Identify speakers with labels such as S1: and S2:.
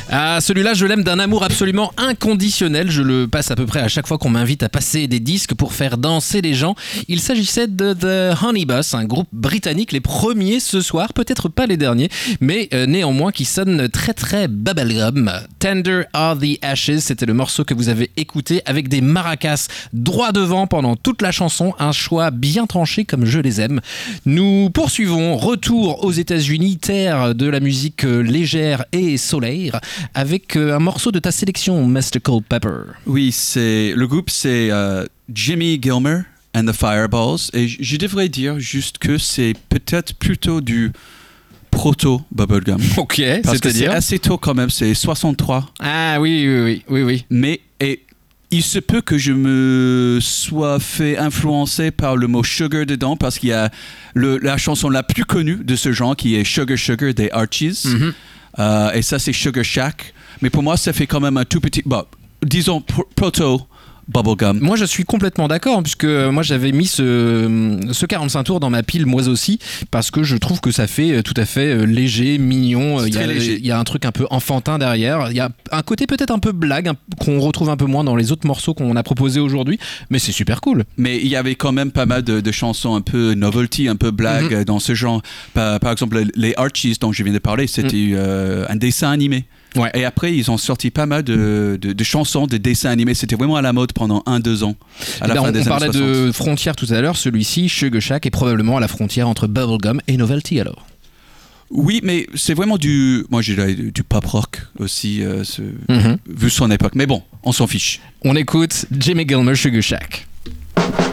S1: Ah, celui-là, je l'aime d'un amour absolument inconditionnel. Je le passe à peu près à chaque fois qu'on m'invite à passer des disques pour faire danser les gens. Il s'agissait de The Honey Bus, un groupe britannique, les premiers ce soir, peut-être pas les derniers, mais néanmoins qui sonne très très bubblegum. Tender Are the Ashes, c'était le morceau que vous avez écouté avec des maracas droit devant pendant toute la chanson, un choix bien tranché comme je les aime. Nous poursuivons, retour aux États-Unis, terre de la musique légère et solaire, avec un morceau de ta sélection, Mystical Pepper.
S2: Oui, le groupe c'est Jimmy Gilmer and the Fireballs, et je devrais dire juste que c'est peut-être plutôt du proto bubblegum.
S1: Ok,
S2: parce que c'est
S1: c'est-à-dire
S2: assez tôt quand même, c'est 63.
S1: Ah oui.
S2: Mais il se peut que je me sois fait influencer par le mot sugar dedans, parce qu'il y a la chanson la plus connue de ce genre qui est Sugar Sugar des Archies. Mm-hmm. Et ça, c'est Sugar Shack. Mais pour moi, ça fait quand même un tout petit... Bon, disons proto bubblegum.
S1: Moi, je suis complètement d'accord, puisque moi, j'avais mis ce 45 tours dans ma pile, moi aussi, parce que je trouve que ça fait tout à fait léger, mignon. Il y a un truc un peu enfantin derrière. Il y a un côté peut-être un peu blague, qu'on retrouve un peu moins dans les autres morceaux qu'on a proposés aujourd'hui, mais c'est super cool.
S2: Mais il y avait quand même pas mal de chansons un peu novelty, un peu blague dans ce genre. Par exemple, les Archies dont je viens de parler, c'était un dessin animé. Ouais. Et après, ils ont sorti pas mal de chansons, de dessins animés. C'était vraiment à la mode pendant 1-2 ans. À la fin des années 60.
S1: On parlait de frontières tout à l'heure. Celui-ci, Sugar Shack, est probablement à la frontière entre bubblegum et novelty alors.
S2: Oui, mais c'est vraiment du pop rock aussi, vu son époque. Mais bon, on s'en fiche.
S1: On écoute Jimmy Gilmer, Sugar Shack.